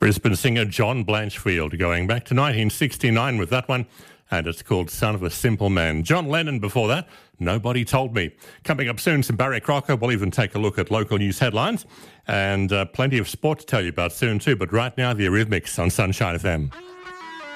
Brisbane singer John Blanchfield, going back to 1969 with that one, and it's called Son of a Simple Man. John Lennon before that, Nobody Told Me. Coming up soon, some Barry Crocker. We'll even take a look at local news headlines, and plenty of sport to tell you about soon too. But right now, the Eurythmics on Sunshine FM.